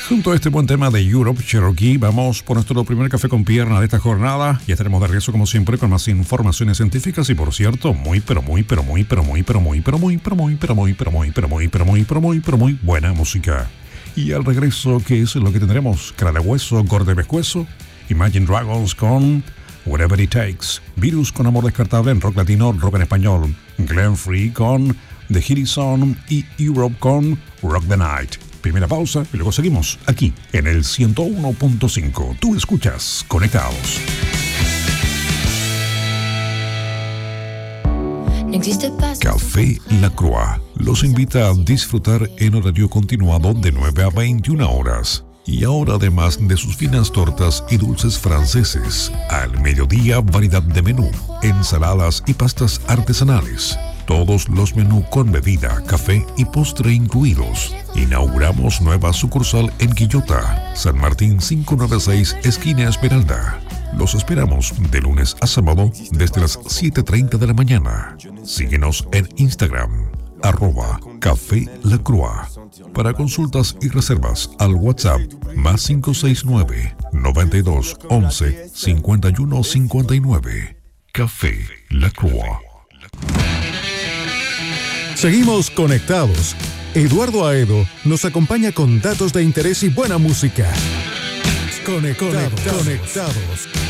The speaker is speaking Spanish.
Junto a este buen tema de Europe Cherokee, vamos por nuestro primer café con pierna de esta jornada. Ya estaremos de regreso como siempre con más informaciones científicas y, por cierto, muy buena música. Y al regreso, ¿qué es lo que tendremos? Cara de hueso, gordo y pescuezo. Imagine Dragons con Whatever It Takes. Virus con Amor Descartable en rock latino, rock en español. Glenn Free con The Horizon y Europe con Rock the Night. Primera pausa y luego seguimos aquí en el 101.5. Tú escuchas Conectados. Café La Croix los invita a disfrutar en horario continuado de 9 a 21 horas. Y ahora, además de sus finas tortas y dulces franceses, al mediodía variedad de menú, ensaladas y pastas artesanales. Todos los menús con bebida, café y postre incluidos. Inauguramos nueva sucursal en Quillota, San Martín 596, esquina Esmeralda. Los esperamos de lunes a sábado desde las 7:30 de la mañana. Síguenos en Instagram, @Café La Croix. Para consultas y reservas al WhatsApp más 569 92 11 51 59. Café La Croix. Seguimos conectados. Eduardo Aedo nos acompaña con datos de interés y buena música. Conectados.